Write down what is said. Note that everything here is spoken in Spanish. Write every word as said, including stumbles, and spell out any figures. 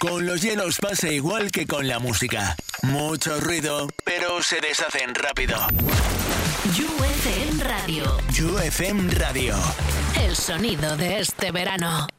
Con los hielos pasa igual que con la música. Mucho ruido, pero se deshacen rápido. You F M Radio. You F M Radio. El sonido de este verano.